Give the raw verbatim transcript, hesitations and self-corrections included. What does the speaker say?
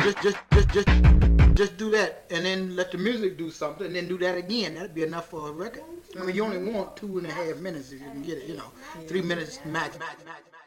Just, just, just, just, just do that, and then let the music do something, and then do that again. That'd be enough for a record. I mean, you only want two and a half minutes if you can get it. You know, three minutes max, max, max, max.